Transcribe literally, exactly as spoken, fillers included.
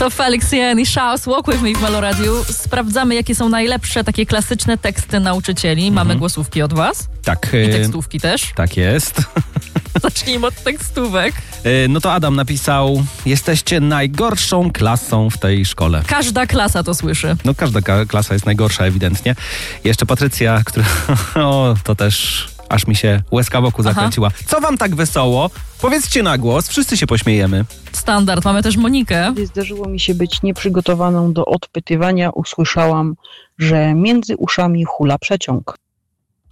To Felix Jen i Shouse, Walk With Me w Meloradiu. Sprawdzamy, jakie są najlepsze takie klasyczne teksty nauczycieli. Mamy mhm. głosówki od was. Tak. I tekstówki też. Tak jest. Zacznijmy od tekstówek. No to Adam napisał: jesteście najgorszą klasą w tej szkole. Każda klasa to słyszy. No każda ka- klasa jest najgorsza ewidentnie. Jeszcze Patrycja, która... O, to też... Aż mi się łezka wokół zakręciła. Aha. Co wam tak wesoło? Powiedzcie na głos, wszyscy się pośmiejemy. Standard. Mamy też Monikę. Gdy zdarzyło mi się być nieprzygotowaną do odpytywania, usłyszałam, że między uszami hula przeciąg.